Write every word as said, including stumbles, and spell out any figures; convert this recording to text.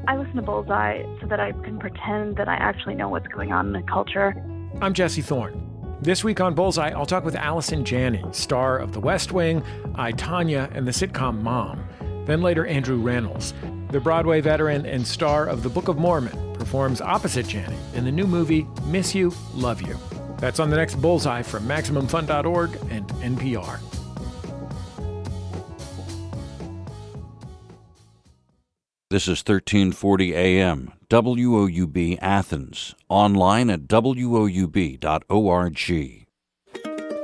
I listen to Bullseye so that I can pretend that I actually know what's going on in the culture. I'm Jesse Thorne. This week on Bullseye, I'll talk with Allison Janney, star of The West Wing, I, Tonya, and the sitcom Mom. Then later, Andrew Reynolds, the Broadway veteran and star of The Book of Mormon, performs opposite Janney in the new movie Miss You, Love You. That's on the next Bullseye from Maximum Fun dot org and N P R. This is thirteen forty A M, W O U B Athens, online at W O U B dot org.